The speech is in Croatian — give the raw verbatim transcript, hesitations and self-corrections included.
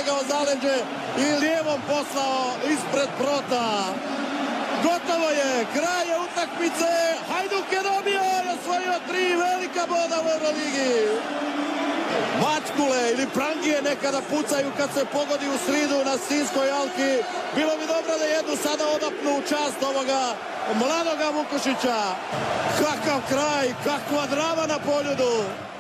prebegao zaleđe i lijevom poslao ispred Prota. Gotovo je, kraj je utakmice, Hajduk je dobio i osvojio tri velika boda u Euroligi. Mačkule ili prangije nekada pucaju kad se pogodi u sridu na Sinjskoj alki. Bilo bi dobro da jednu sada odapnu u čast ovoga mladoga Vukušića. Kakav kraj, kakva drama na Poljudu.